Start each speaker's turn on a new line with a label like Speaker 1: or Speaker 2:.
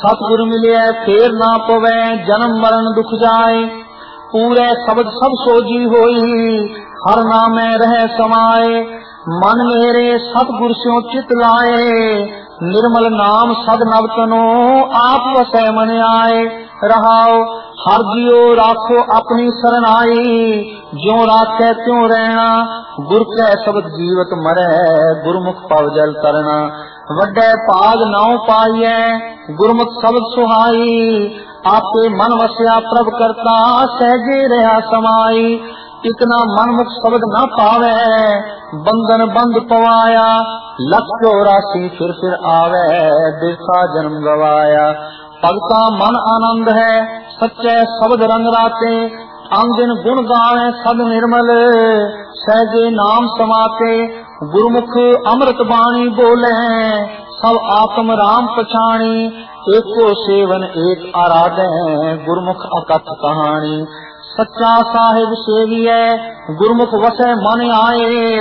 Speaker 1: सतगुरु मिले फेर ना पवै, जन्म मरण दुख जाए। पूरे शब्द सब सोजी होई, हर नामै रहे समाए। मन मेरे सतगुर स्यों चित लाए, निर्मल नाम सद नवतनो, आप वसै मन आए। रहाओ हर जियो राखो अपनी सरनाई, ज्यों राखे त्यों रहना, गुर कै शब्द जीवत मरै, गुरमुख पव जल करना। वड्डे भाग नाउ पाइयै, गुरमुख शब्द सुहाई, आपे मन वस्या प्रभ करता, सहजे रहा समाई। इतना मनमुख शब्द न पावे, बंधन बंद पवाया, लख 84 फिर आवे, बिरसा जन्म गवाया। भगता मन आनंद है, सच्चे शब्द रंग राते, अंदिन गुण गावे सद निर्मल, सहजे नाम समाते। गुरमुख अमृत बाणी बोले, सब आत्म राम पछाणी, एको सेवन एक आराधे, गुरमुख अकथ कहानी। सच्चा साहिब सेविए, गुरमुख वसै मन आए,